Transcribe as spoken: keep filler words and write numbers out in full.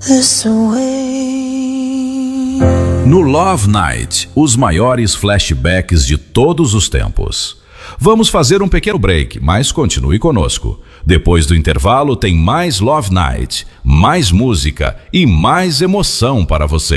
this away. No Love Night, os maiores flashbacks de todos os tempos. Vamos fazer um pequeno break, mas continue conosco. Depois do intervalo tem mais Love Night, mais música e mais emoção para você.